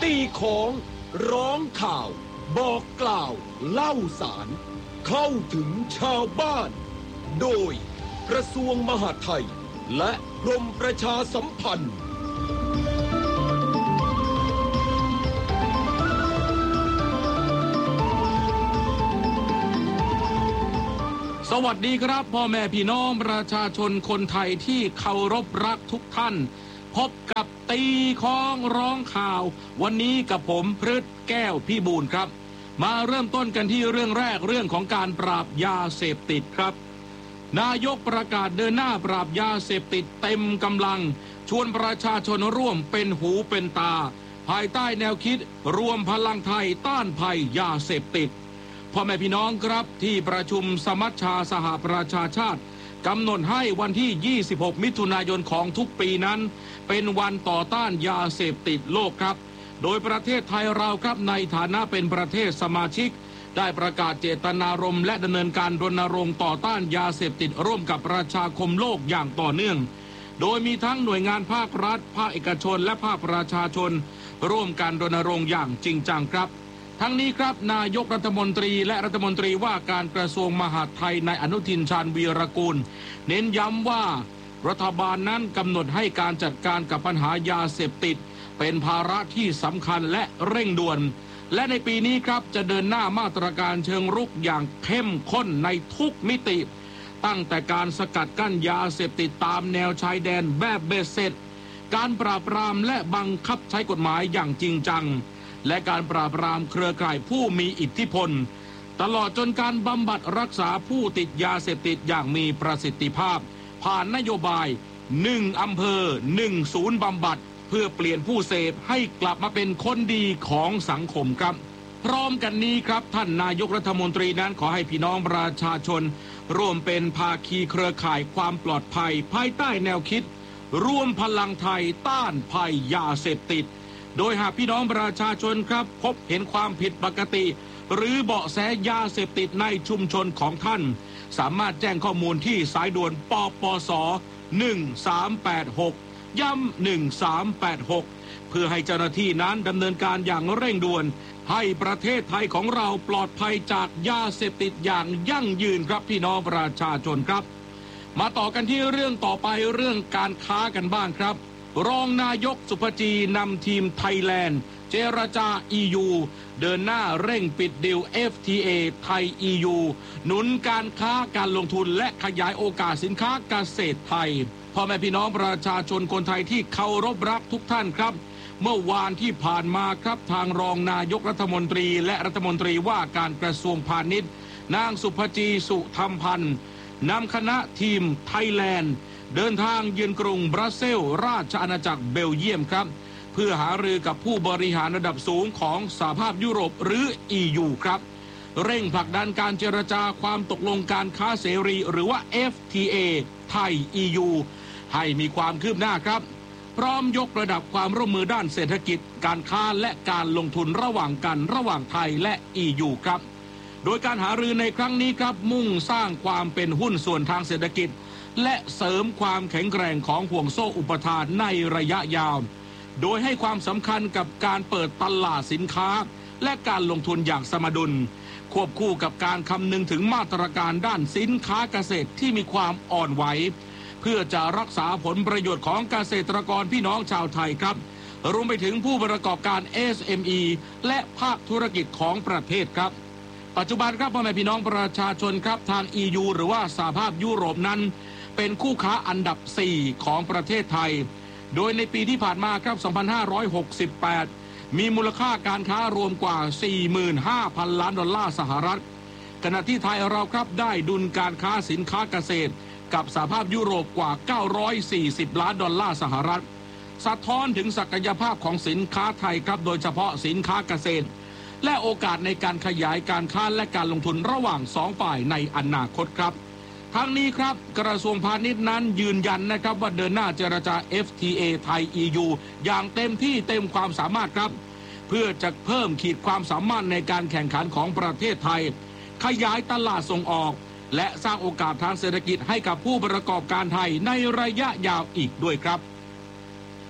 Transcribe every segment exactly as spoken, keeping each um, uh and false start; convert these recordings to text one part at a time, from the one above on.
ตีของร้องข่าวบอกกล่าวเล่าสารเข้าถึงชาวบ้านโดยกระทรวงมหาดไทยและกรมประชาสัมพันธ์สวัสดีครับพ่อแม่พี่น้องประชาชนคนไทยที่เคารพรักทุกท่านพบกับตีของร้องข่าววันนี้กับผมพฤทธิ์แก้วพี่บูลครับมาเริ่มต้นกันที่เรื่องแรกเรื่องของการปราบยาเสพติดครับนายกประกาศเดินหน้าปราบยาเสพติดเต็มกำลังชวนประชาชนร่วมเป็นหูเป็นตาภายใต้แนวคิดรวมพลังไทยต้านภัยยาเสพติดพ่อแม่พี่น้องครับที่ประชุมสมัชชาสหประชาชาติกำหนดให้วันที่ยี่สิบหกมิถุนายนของทุกปีนั้นเป็นวันต่อต้านยาเสพติดโลกครับโดยประเทศไทยเราครับในฐานะเป็นประเทศสมาชิกได้ประกาศเจตนารมณ์และดำเนินการรณรงค์ต่อต้านยาเสพติดร่วมกับประชาคมโลกอย่างต่อเนื่องโดยมีทั้งหน่วยงานภาครัฐภาคเอกชนและภาคประชาชนร่วมกันรณรงค์อย่างจริงจังครับทั้งนี้ครับนายกรัฐมนตรีและรัฐมนตรีว่าการกระทรวงมหาดไทยนายอนุทินชาญวีรกูลเน้นย้ำว่ารัฐบาลนั้นกำหนดให้การจัดการกับปัญหายาเสพติดเป็นภาระที่สำคัญและเร่งด่วนและในปีนี้ครับจะเดินหน้ามาตรการเชิงรุกอย่างเข้มข้นในทุกมิติตั้งแต่การสกัดกั้นยาเสพติดตามแนวชายแดนแบบเบ็ดเสร็จการปราบปรามและบังคับใช้กฎหมายอย่างจริงจังและการปราบปรามเครือข่ายผู้มีอิทธิพลตลอดจนการบำบัดรักษาผู้ติดยาเสพติดอย่างมีประสิทธิภาพผ่านนโยบายหนึ่งอำเภอหนึ่งศูนย์บำบัดเพื่อเปลี่ยนผู้เสพให้กลับมาเป็นคนดีของสังคมครับพร้อมกันนี้ครับท่านนายกรัฐมนตรีนั้นขอให้พี่น้องประชาชนร่วมเป็นภาคีเครือข่ายความปลอดภัยภายใต้แนวคิดร่วมพลังไทยต้านภัยยาเสพติดโดยหากพี่น้องประชาชนครับพบเห็นความผิดปกติหรือเบาะแสยาเสพติดในชุมชนของท่านสามารถแจ้งข้อมูลที่สายด่วนปปสหนึ่งสามแปดหกย้ำหนึ่งสามแปดหกเพื่อให้เจ้าหน้าที่นั้นดำเนินการอย่างเร่งด่วนให้ประเทศไทยของเราปลอดภัยจากยาเสพติดอย่างยั่งยืนครับพี่น้องประชาชนครับมาต่อกันที่เรื่องต่อไปเรื่องการค้ากันบ้างครับรองนายกสุภจีนำทีมไทยแลนด์เจรจา อี ยู เดินหน้าเร่งปิดดีล เอฟ ที เอ ไทย อี ยู หนุนการค้าการลงทุนและขยายโอกาสสินค้าเกษตรไทยพ่อแม่พี่น้องประชาชนคนไทยที่เคารพรักทุกท่านครับเมื่อวานที่ผ่านมาครับทางรองนายกรัฐมนตรีและรัฐมนตรีว่าการกระทรวงพาณิชย์นางสุภจีสุธรรมพันธ์นำคณะทีมไทยแลนด์เดินทางเยือนกรุงบรัสเซลส์ราชอาณาจักรเบลเยียมครับเพื่อหารือกับผู้บริหารระดับสูงของสหภาพยุโรปหรือ อี ยู ครับเร่งผลักดันการเจรจาความตกลงการค้าเสรีหรือว่า เอฟ ที เอ ไทย อี ยู ให้มีความคืบหน้าครับพร้อมยกระดับความร่วมมือด้านเศรษฐกิจการค้าและการลงทุนระหว่างกันระหว่างไทยและ อี ยู ครับโดยการหารือในครั้งนี้ครับมุ่งสร้างความเป็นหุ้นส่วนทางเศรษฐกิจและเสริมความแข็งแกร่งของห่วงโซ่อุปทานในระยะยาวโดยให้ความสำคัญกับการเปิดตลาดสินค้าและการลงทุนอย่างสมดุลควบคู่กับการคำนึงถึงมาตรการด้านสินค้าเกษตรที่มีความอ่อนไหวเพื่อจะรักษาผลประโยชน์ของเกษตรกรพี่น้องชาวไทยครับรวมไปถึงผู้ประกอบการ เอส เอ็ม อี และภาคธุรกิจของประเทศครับปัจจุบันครับพ่อแม่พี่น้องประชาชนครับทาง อี ยู หรือว่าสหภาพยุโรปนั้นเป็นคู่ค้าอันดับสี่ของประเทศไทยโดยในปีที่ผ่านมาครับสองพันห้าร้อยหกสิบแปดมีมูลค่าการค้ารวมกว่า สี่หมื่นห้าพัน ล้านดอลลาร์สหรัฐขณะที่ไทยเราครับได้ดุลการค้าสินค้าเกษตรกับสหภาพยุโรปกว่าเก้าร้อยสี่สิบล้านดอลลาร์สหรัฐสะท้อนถึงศักยภาพของสินค้าไทยครับโดยเฉพาะสินค้าเกษตรและโอกาสในการขยายการค้าและการลงทุนระหว่างสองฝ่ายในอนาคตครับทั้งนี้ครับกระทรวงพาณิชย์นั้นยืนยันนะครับว่าเดินหน้าเจรจา เอฟ ที เอ ไทย อี ยู อย่างเต็มที่เต็มความสามารถครับเพื่อจะเพิ่มขีดความสามารถในการแข่งขันของประเทศไทยขยายตลาดส่งออกและสร้างโอกาสทางเศรษฐกิจให้กับผู้ประกอบการไทยในระยะยาวอีกด้วยครับ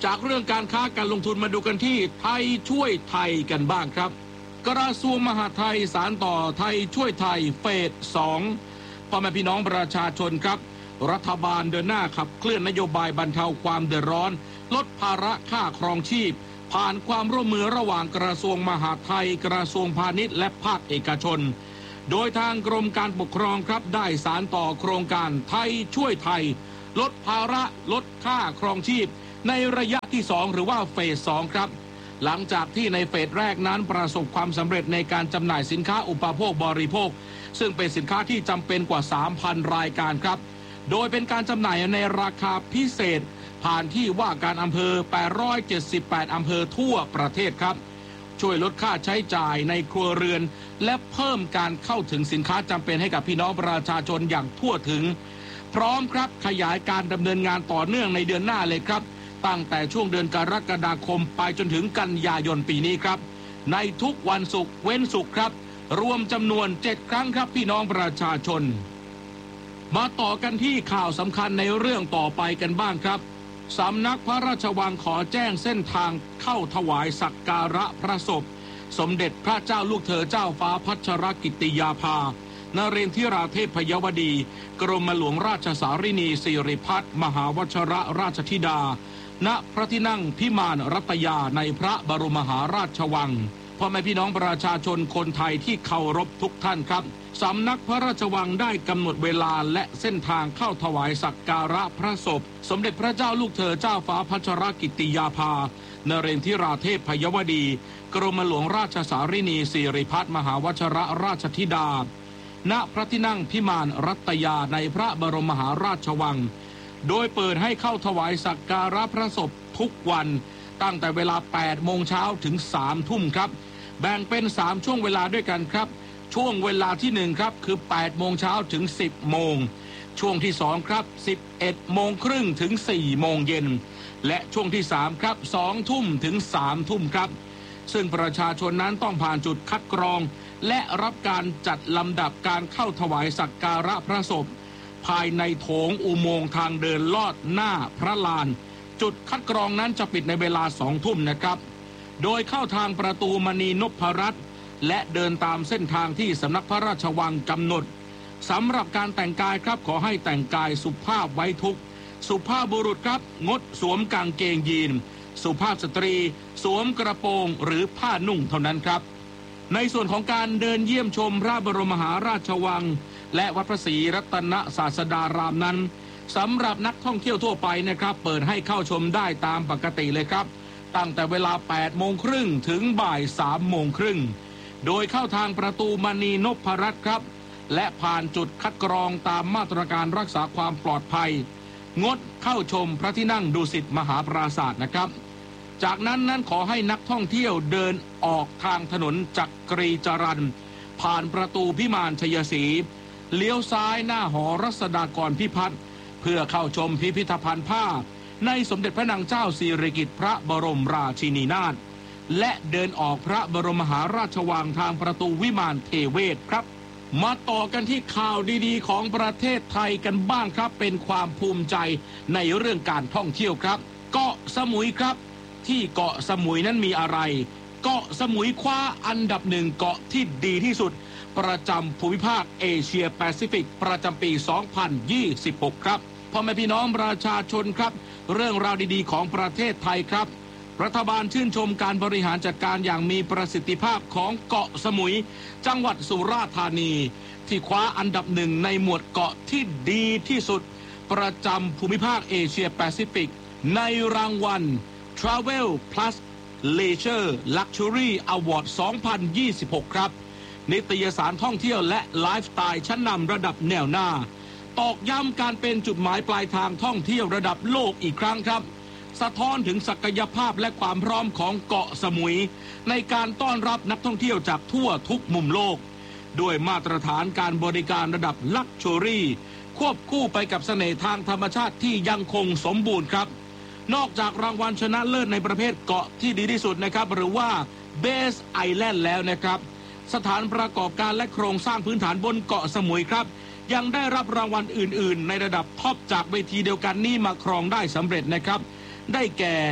จากเรื่องการค้าการลงทุนมาดูกันที่ไทยช่วยไทยกันบ้างครับกระทรวงมหาดไทยสานต่อไทยช่วยไทยเฟสสองพ่อแม่พี่น้องประชาชนครับรัฐบาลเดินหน้าขับเคลื่อนนโยบายบรรเทาความเดือดร้อนลดภาระค่าครองชีพผ่านความร่วมมือระหว่างกระทรวงมหาดไทยกระทรวงพาณิชย์และภาคเอกชนโดยทางกรมการปกครองครับได้สานต่อโครงการไทยช่วยไทยลดภาระลดค่าครองชีพในระยะที่สองหรือว่าเฟสสองครับหลังจากที่ในเฟสแรกนั้นประสบความสำเร็จในการจำหน่ายสินค้าอุปโภคบริโภคซึ่งเป็นสินค้าที่จำเป็นกว่า สามพัน รายการครับโดยเป็นการจำหน่ายในราคาพิเศษผ่านที่ว่าการอำเภอแปดร้อยเจ็ดสิบแปดอำเภอทั่วประเทศครับช่วยลดค่าใช้จ่ายในครัวเรือนและเพิ่มการเข้าถึงสินค้าจำเป็นให้กับพี่น้องประชาชนอย่างทั่วถึงพร้อมครับขยายการดำเนินงานต่อเนื่องในเดือนหน้าเลยครับตั้งแต่ช่วงเดือนกรกฎาคมไปจนถึงกันยายนปีนี้ครับในทุกวันศุกร์เว้นศุกร์ครับรวมจำนวนเจ็ดครั้งครับพี่น้องประชาชนมาต่อกันที่ข่าวสำคัญในเรื่องต่อไปกันบ้างครับสำนักพระราชวังขอแจ้งเส้นทางเข้าถวายสักการะพระศพสมเด็จพระเจ้าลูกเธอเจ้าฟ้าพัชรกิติยาภานเรนทิราเทพยวดีกรมหลวงราชสารินีสิริพัฒน์มหาวชรราชธิดาณพระที่นั่งพิมานรัตยาในพระบรมมหาราชวังพ่อแม่พี่น้องประชาชนคนไทยที่เคารพทุกท่านครับสำนักพระราชวังได้กำหนดเวลาและเส้นทางเข้าถวายสักการะพระศพสมเด็จพระเจ้าลูกเธอเจ้าฟ้าพัชรกิติยาภานเรนทิราเทพยวดีกรมหลวงราชสารินีสิริพัฒน์มหาวชรราชธิดาณพระที่นั่งพิมานรัตยาในพระบรมมหาราชวังโดยเปิดให้เข้าถวายสักการะพระศพทุกวันตั้งแต่เวลาแปดโมงเช้าถึงสามทุ่มครับแบ่งเป็นสามช่วงเวลาด้วยกันครับช่วงเวลาที่หนึ่งครับคือแปดโมงเช้าถึงสิบโมงช่วงที่สองครับสิบเอ็ดโมงครึ่งถึงสี่โมงเย็นและช่วงที่สามครับสองทุ่มถึงสามทุ่มครับซึ่งประชาชนนั้นต้องผ่านจุดคัดกรองและรับการจัดลำดับการเข้าถวายสักการะพระศพภายในโถงอุโมงค์ทางเดินลอดหน้าพระลานจุดคัดกรองนั้นจะปิดในเวลาสองทุ่มนะครับโดยเข้าทางประตูมณีนพรัตน์และเดินตามเส้นทางที่สำนักพระราชวังกำหนดสำหรับการแต่งกายครับขอให้แต่งกายสุภาพไว้ทุกข์สุภาพบุรุษครับงดสวมกางเกงยีนสุภาพสตรีสวมกระโปรงหรือผ้านุ่งเท่านั้นครับในส่วนของการเดินเยี่ยมชมพระบรมมหาราชวังและวัดพระศรีรัตนศาสดารามนั้นสำหรับนักท่องเที่ยวทั่วไปนะครับเปิดให้เข้าชมได้ตามปกติเลยครับตั้งแต่เวลาแปดโมงครึ่งถึงบ่ายสามโมงครึ่งโดยเข้าทางประตูมณีนพรัตน์ครับและผ่านจุดคัดกรองตามมาตรการรักษาความปลอดภัยงดเข้าชมพระที่นั่งดุสิตมหาปราสาทนะครับจากนั้นนั้นขอให้นักท่องเที่ยวเดินออกทางถนนจักรีจรัญผ่านประตูพิมานชัยศรีเลี้ยวซ้ายหน้าหอรัศดากรพิพัฒน์เพื่อเข้าชมพิพิธภัณฑ์ผ้าในสมเด็จพระนางเจ้าสิริกิติ์พระบรมราชินีนาถและเดินออกพระบรมมหาราชวังทางประตูวิมานเทเวศครับมาต่อกันที่ข่าวดีๆของประเทศไทยกันบ้างครับเป็นความภูมิใจในเรื่องการท่องเที่ยวครับเกาะสมุยครับที่เกาะสมุยนั้นมีอะไรเกาะสมุยคว้าอันดับหนึ่งเกาะที่ดีที่สุดประจำภูมิภาคเอเชียแปซิฟิกประจำปีสองพันยี่สิบหกครับพ่อแม่พี่น้องประชาชนครับเรื่องราวดีๆของประเทศไทยครับรัฐบาลชื่นชมการบริหารจัดการอย่างมีประสิทธิภาพของเกาะสมุยจังหวัดสุราษฎร์ธานีที่คว้าอันดับหนึ่งในหมวดเกาะที่ดีที่สุดประจำภูมิภาคเอเชียแปซิฟิกในรางวัล Travel Plus Leisure Luxury Award สองพันยี่สิบหกครับนิตยสารท่องเที่ยวและไลฟ์สไตล์ชั้นนำระดับแนวหน้าตอกย้ำการเป็นจุดหมายปลายทางท่องเที่ยวระดับโลกอีกครั้งครับสะท้อนถึงศักยภาพและความพร้อมของเกาะสมุยในการต้อนรับนักท่องเที่ยวจากทั่วทุกมุมโลกด้วยมาตรฐานการบริการระดับลักชัวรี่ควบคู่ไปกับเสน่ห์ทางธรรมชาติที่ยังคงสมบูรณ์ครับนอกจากรางวัลชนะเลิศในประเภทเกาะที่ดีที่สุดนะครับหรือว่า Best Island แล้วนะครับสถานประกอบการและโครงสร้างพื้นฐานบนเกาะสมุยครับยังได้รับรางวัลอื่นๆในระดับท็อปจากเวทีเดียวกันนี้มาครองได้สำเร็จนะครับได้แก่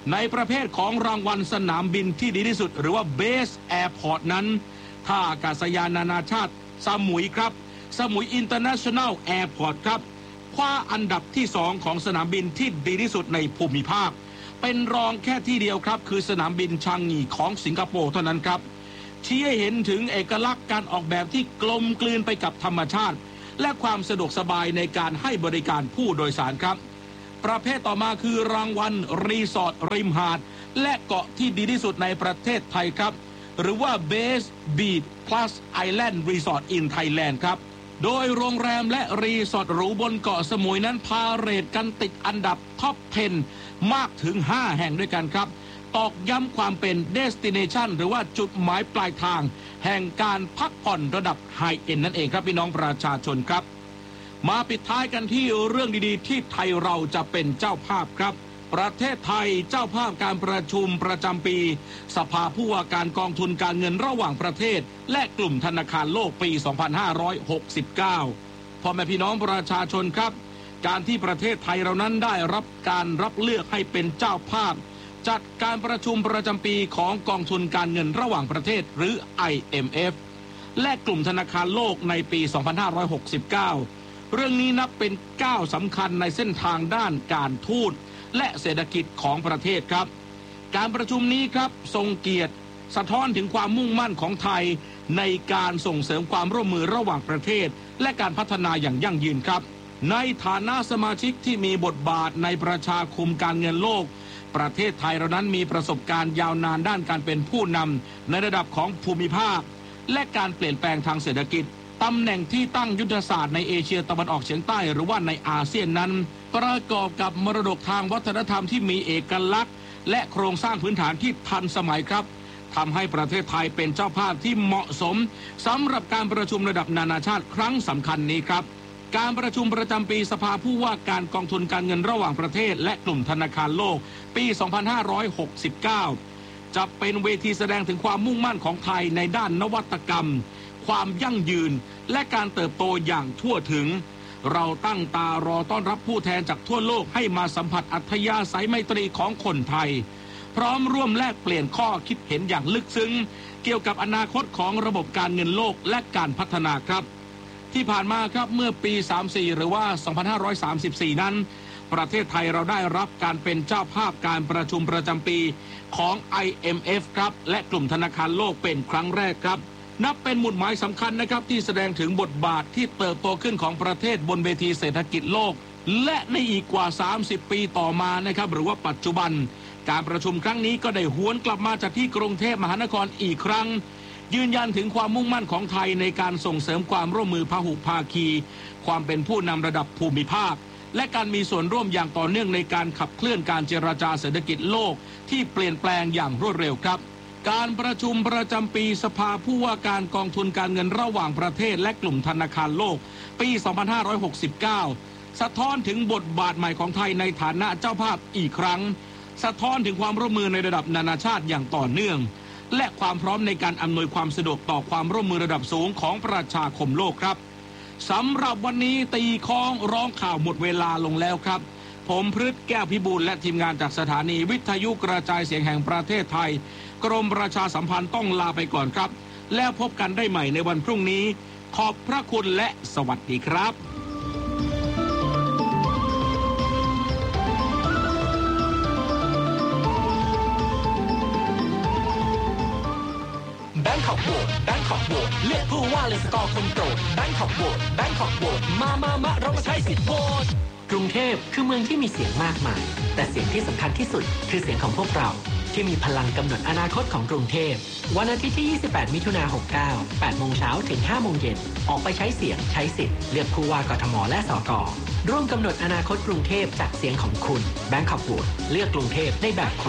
ในประเภทของรางวัลสนามบินที่ดีที่สุดหรือว่า Best Airport นั้นท่าอากาศยานนานาชาติสมุยครับสมุย International Airport ครับคว้าอันดับที่สองของสนามบินที่ดีที่สุดในภูมิภาคเป็นรองแค่ที่เดียวครับคือสนามบินชางงีของสิงคโปร์เท่านั้นครับชี้ให้เห็นถึงเอกลักษณ์การออกแบบที่กลมกลืนไปกับธรรมชาติและความสะดวกสบายในการให้บริการผู้โดยสารครับประเภทต่อมาคือรางวัลรีสอร์ทริมหาดและเกาะที่ดีที่สุดในประเทศไทยครับหรือว่า Best Beach Plus Island Resort in Thailand ครับโดยโรงแรมและรีสอร์ทหรูบนเกาะสมุยนั้นพาเรทกันติดอันดับท็อปสิบมากถึงห้าแห่งด้วยกันครับตอกย้ำความเป็น Destination หรือว่าจุดหมายปลายทางแห่งการพักผ่อนระดับไฮเอ็นด์นั่นเองครับพี่น้องประชาชนครับมาปิดท้ายกันที่เรื่องดีๆที่ไทยเราจะเป็นเจ้าภาพครับประเทศไทยเจ้าภาพการประชุมประจำปีสภาผู้ว่าการกองทุนการเงินระหว่างประเทศและกลุ่มธนาคารโลกปี สองพันห้าร้อยหกสิบเก้า พ่อแม่พี่น้องประชาชนครับการที่ประเทศไทยเรานั้นได้รับการรับเลือกให้เป็นเจ้าภาพจัดการประชุมประจำปีของกองทุนการเงินระหว่างประเทศหรือ ไอ เอ็ม เอฟ และกลุ่มธนาคารโลกในปี สองพันห้าร้อยหกสิบเก้า เรื่องนี้นับเป็นก้าวสำคัญในเส้นทางด้านการทูตและเศรษฐกิจของประเทศครับการประชุมนี้ครับทรงเกียรติสะท้อนถึงความมุ่งมั่นของไทยในการส่งเสริมความร่วมมือระหว่างประเทศและการพัฒนาอย่างยั่งยืนครับในฐานะสมาชิกที่มีบทบาทในประชาคมการเงินโลกประเทศไทยเรานั้นมีประสบการณ์ยาวนานด้านการเป็นผู้นำในระดับของภูมิภาคและการเปลี่ยนแปลงทางเศรษฐกิจตำแหน่งที่ตั้งยุทธศาสตร์ในเอเชียตะวันออกเฉียงใต้หรือว่าในอาเซียนนั้นประกอบกับมรดกทางวัฒนธรรมที่มีเอกลักษณ์และโครงสร้างพื้นฐานที่ทันสมัยครับทำให้ประเทศไทยเป็นเจ้าภาพที่เหมาะสมสำหรับการประชุมระดับนานาชาติครั้งสำคัญนี้ครับการประชุมประจำปีสภาผู้ว่าการกองทุนการเงินระหว่างประเทศและกลุ่มธนาคารโลกปี สองพันห้าร้อยหกสิบเก้า จะเป็นเวทีแสดงถึงความมุ่งมั่นของไทยในด้านนวัตกรรมความยั่งยืนและการเติบโตอย่างทั่วถึงเราตั้งตารอต้อนรับผู้แทนจากทั่วโลกให้มาสัมผัสอัธยาศัยไมตรีของคนไทยพร้อมร่วมแลกเปลี่ยนข้อคิดเห็นอย่างลึกซึ้งเกี่ยวกับอนาคตของระบบการเงินโลกและการพัฒนาครับที่ผ่านมาครับเมื่อปีสามสิบสี่หรือว่าสองพันห้าร้อยสามสิบสี่นั้นประเทศไทยเราได้รับการเป็นเจ้าภาพการประชุมประจำปีของ ไอ เอ็ม เอฟ ครับและกลุ่มธนาคารโลกเป็นครั้งแรกครับนับเป็นหมุดหมายสำคัญนะครับที่แสดงถึงบทบาทที่เติบโตขึ้นของประเทศบนเวทีเศรษฐกิจโลกและในอีกกว่าสามสิบปีต่อมานะครับหรือว่าปัจจุบันการประชุมครั้งนี้ก็ได้หวนกลับมาจากที่กรุงเทพมหานครอีกครั้งยืนยันถึงความมุ่งมั่นของไทยในการส่งเสริมความร่วมมือพหุภาคีความเป็นผู้นำระดับภูมิภาคและการมีส่วนร่วมอย่างต่อเนื่องในการขับเคลื่อนการเจรจาเศรษฐกิจโลกที่เปลี่ยนแปลงอย่างรวดเร็วครับการประชุมประจำปีสภาผู้ว่าการกองทุนการเงินระหว่างประเทศและกลุ่มธนาคารโลกปี สองพันห้าร้อยหกสิบเก้า สะท้อนถึงบทบาทใหม่ของไทยในฐานะเจ้าภาพอีกครั้งสะท้อนถึงความร่วมมือในระดับนานาชาติอย่างต่อเนื่องและความพร้อมในการอำนวยความสะดวกต่อความร่วมมือระดับสูงของประชาคมโลกครับสำหรับวันนี้ตีค้องร้องข่าวหมดเวลาลงแล้วครับผมพฤทธิ์แก้วพิบูลและทีมงานจากสถานีวิทยุกระจายเสียงแห่งประเทศไทยกรมประชาสัมพันธ์ต้องลาไปก่อนครับแล้วพบกันได้ใหม่ในวันพรุ่งนี้ขอบพระคุณและสวัสดีครับแบงคอกโหวตแบงคอกโหวตเลือกผู้ว่าเลยสกอร์คนโปรดแบงคอกโหวตแบงคอกโหวตมามามาเรามาใช้สิทธิ์โหวตกรุงเทพคือเมืองที่มีเสียงมากมายแต่เสียงที่สำคัญที่สุดคือเสียงของพวกเราที่มีพลังกำหนดอนาคตของกรุงเทพวันอาทิตย์ที่ยี่สิบแปดมิถุนายนหกสิบเก้า แปดโมงเช้าถึงห้าโมงเย็นออกไปใช้เสียงใช้สิทธิ์เลือกผู้ว่ากทมและสกร่วมกำหนดอนาคตกรุงเทพจากเสียงของคุณแบงคอกโหวตเลือกกรุงเทพในแบบ